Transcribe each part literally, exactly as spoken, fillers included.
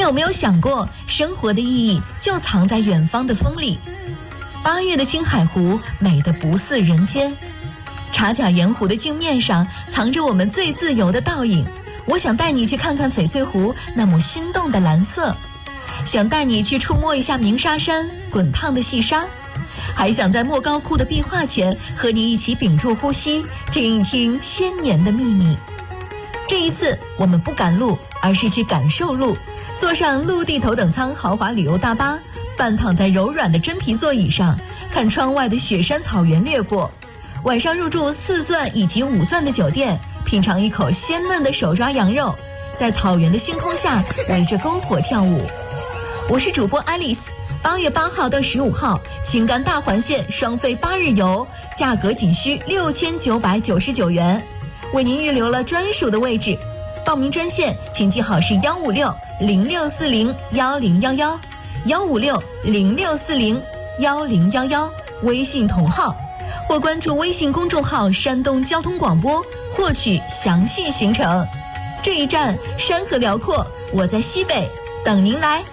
有没有想过，生活的意义就藏在远方的风里？八月的青海湖美得不似人间，茶卡盐湖的镜面上藏着我们最自由的倒影。我想带你去看看翡翠湖那抹心动的蓝色，想带你去触摸一下鸣沙山滚烫的细沙，还想在莫高窟的壁画前和你一起屏住呼吸，听一听千年的秘密。这一次我们不赶路，而是去感受路，坐上陆地头等舱豪华旅游大巴，半躺在柔软的真皮座椅上，看窗外的雪山草原掠过。晚上入住四钻以及五钻的酒店，品尝一口鲜嫩的手抓羊肉，在草原的星空下围着篝火跳舞。我是主播 Alice， 八月八号到十五号，青甘大环线双飞八日游，价格仅需六千九百九十九元，为您预留了专属的位置。报名专线请记好是幺五六零六四零幺零幺幺，幺五六零六四零幺零幺幺，微信同号，或关注微信公众号山东交通广播获取详细行程。这一站山河辽阔，我在西北等您来。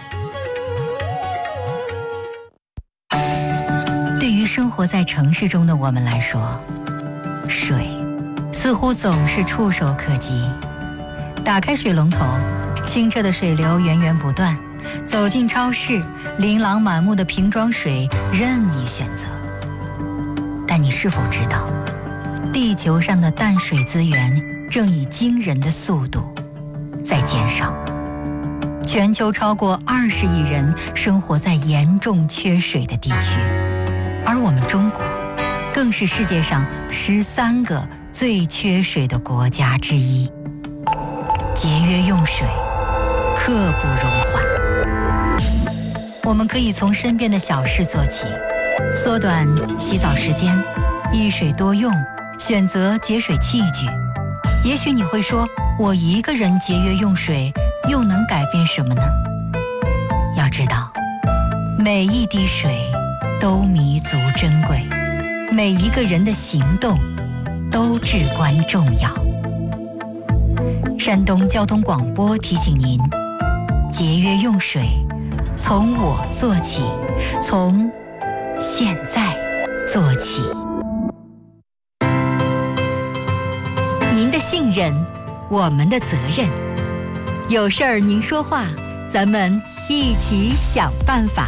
对于生活在城市中的我们来说，水似乎总是触手可及。打开水龙头，清澈的水流源源不断，走进超市，琳琅满目的瓶装水任你选择。但你是否知道，地球上的淡水资源正以惊人的速度在减少？全球超过二十亿人生活在严重缺水的地区，而我们中国更是世界上十三个最缺水的国家之一。节约用水，刻不容缓。我们可以从身边的小事做起，缩短洗澡时间，一水多用，选择节水器具。也许你会说，我一个人节约用水又能改变什么呢？要知道，每一滴水都弥足珍贵，每一个人的行动都至关重要。山东交通广播提醒您，节约用水，从我做起，从现在做起。您的信任，我们的责任。有事儿您说话，咱们一起想办法。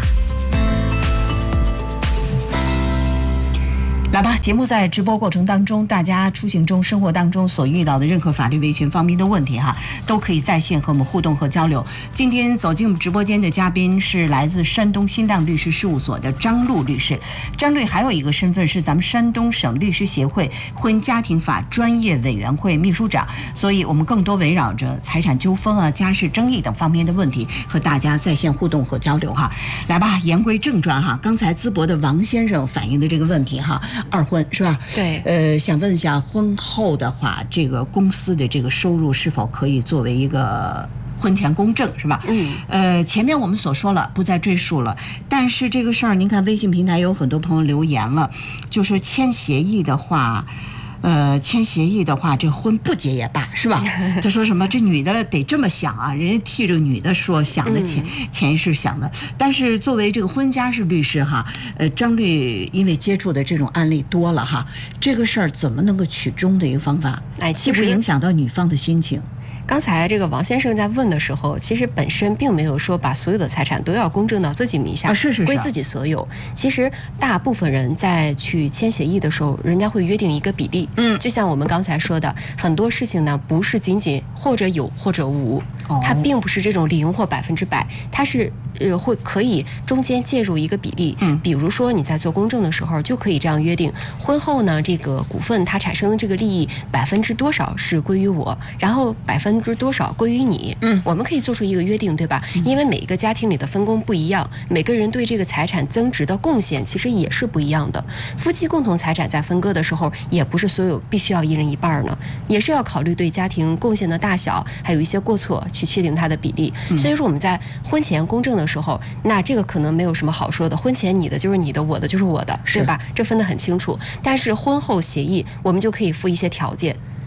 来吧，节目在直播过程当中，大家出行中、生活当中所遇到的任何法律维权方面的问题哈，都可以在线和我们互动和交流。今天走进我们直播间的嘉宾是来自山东新浪律师事务所的张璐律师。张律还有一个身份是咱们山东省律师协会婚姻家庭法专业委员会秘书长，所以我们更多围绕着财产纠纷啊、家事争议等方面的问题和大家在线互动和交流哈。来吧，言归正传哈，刚才淄博的王先生反映的这个问题哈。二婚是吧？ 对， 呃，想问一下，婚后的话，这个公司的这个收入是否可以作为一个婚前公证，是吧？ 嗯， 呃，前面我们所说了，不再赘述了。但是这个事儿，您看微信平台有很多朋友留言了，就说签协议的话。呃，签协议的话，这婚不结也罢，是吧？他说什么？这女的得这么想啊，人家替这个女的说，想的潜潜意识想的。但是作为这个婚家事律师哈，呃，张律因为接触的这种案例多了哈，这个事儿怎么能够取中的一个方法， 哎， 既不影响到女方的心情？ 刚才这个王先生在问的时候，其实本身并没有说把所有的财产都要公证到自己名下， 啊、是是是， 归自己所有。其实大部分人在去签协议的时候，人家会约定一个比例。嗯，就像我们刚才说的，很多事情呢，不是仅仅或者有或者无，哦、它并不是这种零或百分之百，它是呃会可以中间介入一个比例。嗯，比如说你在做公证的时候，就可以这样约定：婚后呢，这个股份它产生的这个利益百分之多少是归于我，然后百分。百分之多少归于你？嗯，我们可以做出一个约定，对吧？因为每一个家庭里的分工不一样，每个人对这个财产增值的贡献其实也是不一样的。夫妻共同财产在分割的时候，也不是所有必须要一人一半呢，也是要考虑对家庭贡献的大小，还有一些过错去确定它的比例。嗯、所以说我们在婚前公证的时候，那这个可能没有什么好说的，婚前你的就是你的，我的就是我的，对吧？这分得很清楚。但是婚后协议，我们就可以附一些条件。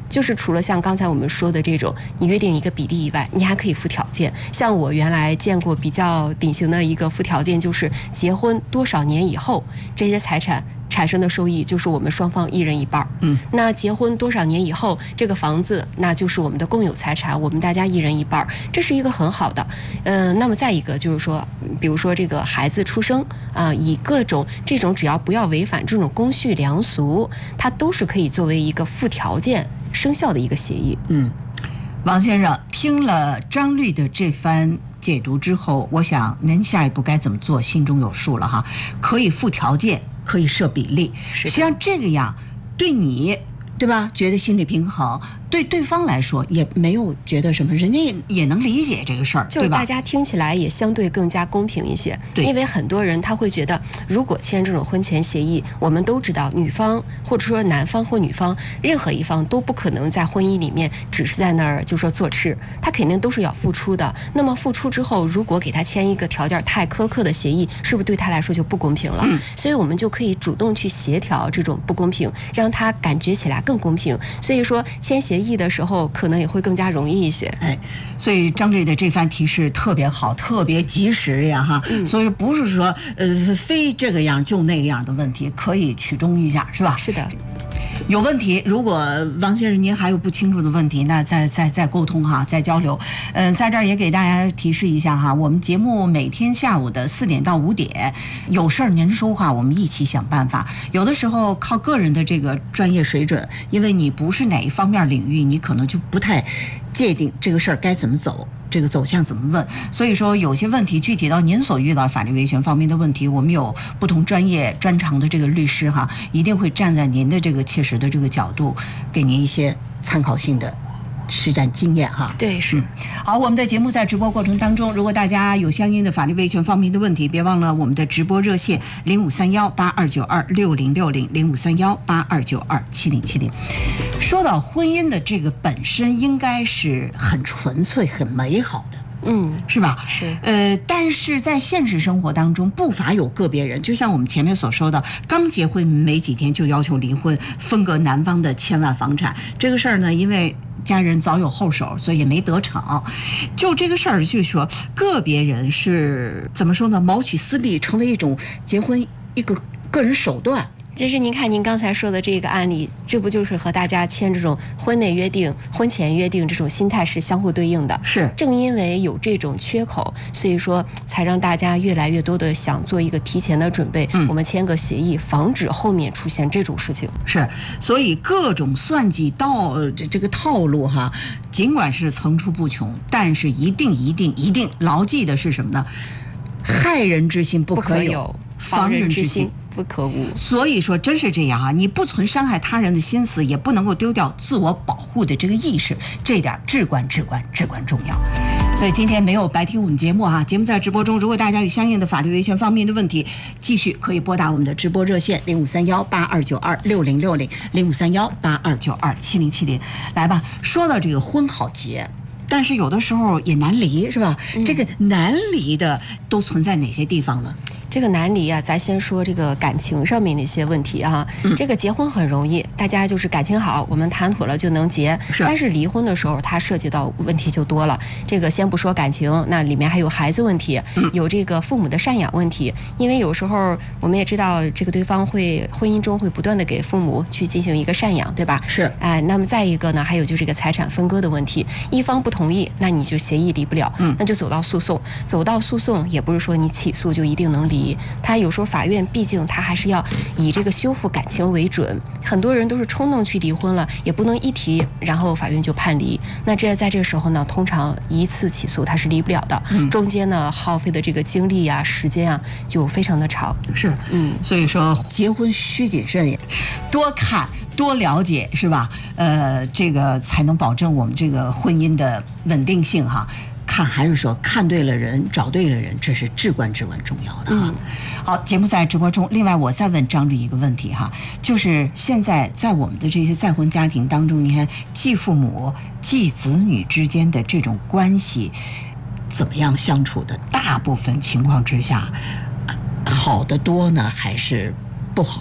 就是除了像刚才我们说的这种你约定一个比例以外，你还可以附条件。像我原来见过比较典型的一个附条件，就是结婚多少年以后，这些财产产生的收益就是我们双方一人一半。嗯，那结婚多少年以后，这个房子那就是我们的共有财产，我们大家一人一半，这是一个很好的。嗯、呃，那么再一个就是说，比如说这个孩子出生啊、呃，以各种这种只要不要违反这种公序良俗，它都是可以作为一个附条件生效的一个协议。 嗯，王先生听了张律的这番解读之后，我想您下一步该怎么做心中有数了哈，可以附条件，可以设比例，实际上这个样对你对吧觉得心理平衡，对对方来说也没有觉得什么，人家也也能理解这个事儿， 就是大家听起来也相对更加公平一些。 对， 因为很多人他会觉得，如果签这种婚前协议，我们都知道女方或者说男方或女方任何一方都不可能在婚姻里面只是在那儿就说坐吃，他肯定都是要付出的。那么付出之后，如果给他签一个条件太苛刻的协议，是不是对他来说就不公平了？嗯，所以我们就可以主动去协调这种不公平，让他感觉起来更公平。所以说签协议的时候可能也会更加容易一些。 哎，所以张律的这番提示特别好，特别及时呀哈。嗯、所以不是说呃非这个样就那个样的问题，可以取中一下，是吧？ 是的。 有问题，如果王先生您还有不清楚的问题，那再再再沟通哈，再交流。嗯、呃，在这儿也给大家提示一下哈，我们节目每天下午的四点到五点，有事儿您说话，我们一起想办法。有的时候靠个人的这个专业水准，因为你不是哪一方面领域，你可能就不太界定这个事儿该怎么走。这个走向怎么问？所以说有些问题具体到您所遇到法律维权方面的问题，我们有不同专业专长的这个律师哈，一定会站在您的这个切实的这个角度，给您一些参考性的实战经验哈。 对，是、嗯。 好，我们的节目在直播过程当中，如果大家有相应的法律维权方面的问题，别忘了我们的直播热线零五三幺八二九二六零六零零五三幺八二九二七零七零。说到婚姻的这个本身，应该是很纯粹、很美好的。嗯，是吧？ 是。 呃，但是在现实生活当中，不乏有个别人，就像我们前面所说的，刚结婚没几天就要求离婚，分割男方的千万房产。这个事儿呢，因为家人早有后手，所以也没得逞。就这个事儿，就说个别人是怎么说呢？谋取私利，成为一种结婚一个个人手段。 其实您看您刚才说的这个案例，这不就是和大家签这种婚内约定、婚前约定这种心态是相互对应的？ 是。 正因为有这种缺口，所以说才让大家越来越多的想做一个提前的准备，嗯、我们签个协议，防止后面出现这种事情。 是。所以各种算计道这这个套路哈，尽管是层出不穷，但是一定一定一定牢记的是什么呢？害人之心不可有，防人之心不可无。 所以说真是这样啊，你不存伤害他人的心思，也不能够丢掉自我保护的这个意识，这点至关至关至关重要。所以今天没有白听我们节目啊，节目在直播中，如果大家有相应的法律维权方面的问题，继续可以拨打我们的直播热线零五三幺八二九二六零六零零五三幺八二九二七零七零。来吧，说到这个婚好结，但是有的时候也难离，是吧？嗯、这个难离的都存在哪些地方呢？ 这个难离啊，咱先说这个感情上面的一些问题啊。嗯、这个结婚很容易，大家就是感情好，我们谈妥了就能结。 是。 但是离婚的时候，它涉及到问题就多了。这个先不说感情，那里面还有孩子问题，嗯、有这个父母的赡养问题。因为有时候我们也知道，这个对方会婚姻中会不断的给父母去进行一个赡养，对吧？ 是。 哎，那么再一个呢，还有就是这个财产分割的问题，一方不同意，那你就协议离不了，嗯，那就走到诉讼。走到诉讼，也不是说你起诉就一定能离。他有时候法院毕竟他还是要以这个修复感情为准，很多人都是冲动去离婚了，也不能一提然后法院就判离。那这在这个时候呢，通常一次起诉他是离不了的，嗯、中间呢耗费的这个精力啊、时间啊就非常的长。 是，嗯，所以说结婚需谨慎，多看多了解，是吧？呃，这个才能保证我们这个婚姻的稳定性哈。看还是说看对了人，找对了人，这是至关至关重要的哈。嗯、好，节目在直播中。另外，我再问张律一个问题哈，就是现在在我们的这些再婚家庭当中，你看继父母、继子女之间的这种关系怎么样相处的？大部分情况之下，好的多呢，还是不好的多？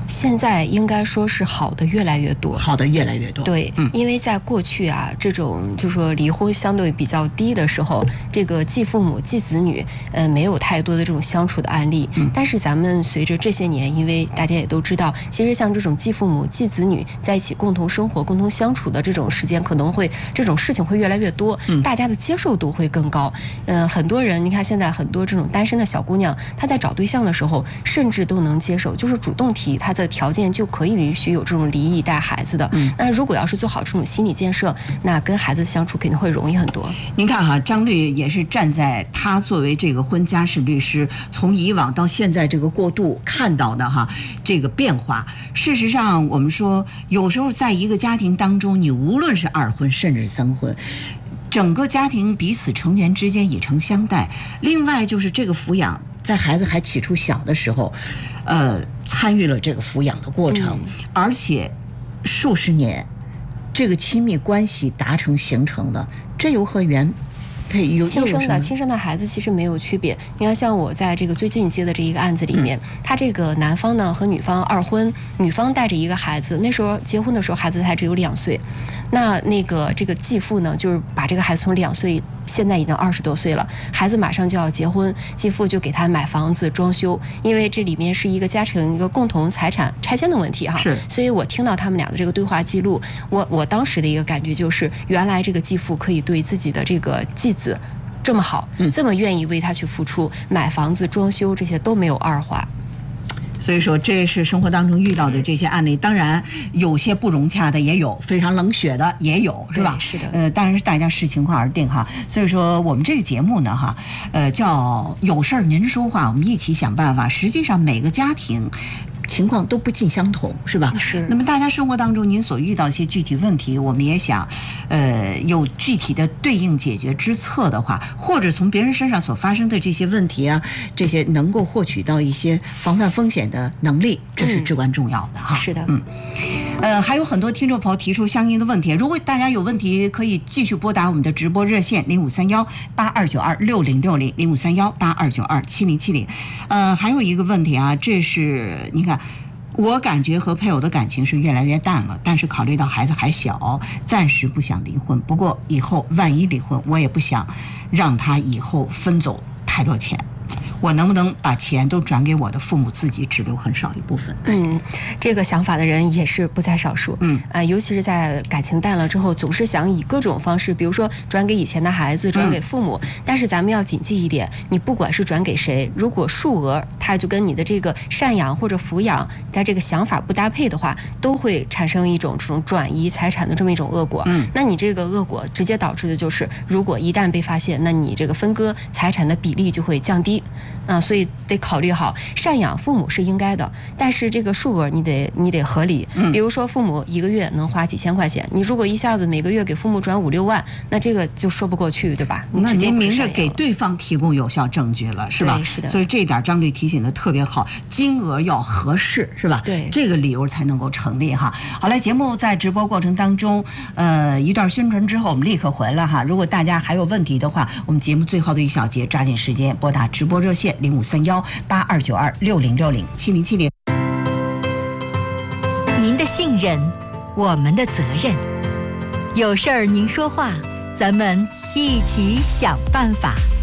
现在应该说是好的越来越多， 好的越来越多。 对，嗯，因为在过去啊，这种就说离婚相对比较低的时候，这个继父母、继子女，呃，没有太多的这种相处的案例。嗯，但是咱们随着这些年，因为大家也都知道，其实像这种继父母、继子女在一起共同生活、共同相处的这种时间，可能会这种事情会越来越多，嗯，大家的接受度会更高。呃，很多人，你看现在很多这种单身的小姑娘，她在找对象的时候，甚至都能接受，就是主动提她的条件就可以允许有这种离异带孩子的。嗯，那如果要是做好这种心理建设，那跟孩子相处肯定会容易很多。 您看哈，张律也是站在他作为这个婚家事律师，从以往到现在这个过渡看到的哈这个变化。事实上，我们说有时候在一个家庭当中，你无论是二婚甚至三婚，整个家庭彼此成员之间以诚相待。另外就是这个抚养，在孩子还起初小的时候，呃，参与了这个抚养的过程，嗯，而且数十年，这个亲密关系达成形成了，这又和原配有亲生的亲生的孩子其实没有区别。你看，像我在这个最近接的这一个案子里面，嗯，他这个男方呢和女方二婚，女方带着一个孩子，那时候结婚的时候孩子才只有两岁，那那个这个继父呢，就是把这个孩子从两岁。现在已经二十多岁了，孩子马上就要结婚，继父就给他买房子装修，因为这里面是一个家庭一个共同财产拆迁的问题哈。 是， 所以我听到他们俩的这个对话记录，我我当时的一个感觉就是，原来这个继父可以对自己的这个继子这么好，嗯，这么愿意为他去付出，买房子装修这些都没有二话。 所以说，这是生活当中遇到的这些案例。当然，有些不融洽的也有，非常冷血的也有，是吧？ 是的。 呃，当然是大家视情况而定哈。所以说，我们这个节目呢，哈，呃，叫有事儿您说话，我们一起想办法。实际上，每个家庭情况都不尽相同，是吧？ 是。 那么大家生活当中您所遇到一些具体问题，我们也想，呃，有具体的对应解决之策的话，或者从别人身上所发生的这些问题啊，这些能够获取到一些防范风险的能力，这是至关重要的哈。 嗯、是的， 嗯。呃，还有很多听众朋友提出相应的问题，如果大家有问题，可以继续拨打我们的直播热线零五三幺八二九二六零六零零五三幺八二九二七零七零。呃，还有一个问题啊，这是你看。我感觉和配偶的感情是越来越淡了，但是考虑到孩子还小，暂时不想离婚。不过以后万一离婚，我也不想让他以后分走太多钱。我能不能把钱都转给我的父母，自己只留很少一部分？ 嗯，这个想法的人也是不在少数。嗯，啊、呃，尤其是在感情淡了之后，总是想以各种方式，比如说转给以前的孩子，转给父母。嗯、但是咱们要谨记一点，你不管是转给谁，如果数额它就跟你的这个赡养或者抚养，在这个想法不搭配的话，都会产生一种这种转移财产的这么一种恶果。嗯，那你这个恶果直接导致的就是，如果一旦被发现，那你这个分割财产的比例就会降低。啊，所以得考虑好，赡养父母是应该的，但是这个数额你得你得合理。嗯，比如说父母一个月能花几千块钱，你如果一下子每个月给父母转五六万，那这个就说不过去，对吧？ 那您明着给对方提供有效证据了，是吧？ 对，是的。 所以这一点张律提醒的特别好，金额要合适，是吧？ 对， 这个理由才能够成立哈。好嘞，节目在直播过程当中，呃，一段宣传之后，我们立刻回来哈。如果大家还有问题的话，我们节目最后的一小节，抓紧时间拨打直播热线零五三幺八二九二六零六零七零七零。 您的信任，我们的责任。有事儿您说话，咱们一起想办法。